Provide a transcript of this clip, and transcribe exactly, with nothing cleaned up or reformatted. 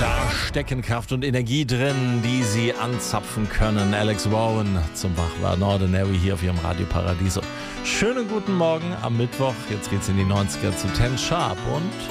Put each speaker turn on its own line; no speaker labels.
Da stecken Kraft und Energie drin, die Sie anzapfen können. Alex Warren zum Wachwerden Ordinary hier auf Ihrem Radio Paradiso. Schönen guten Morgen am Mittwoch. Jetzt geht's in die neunziger zu Ten Sharp und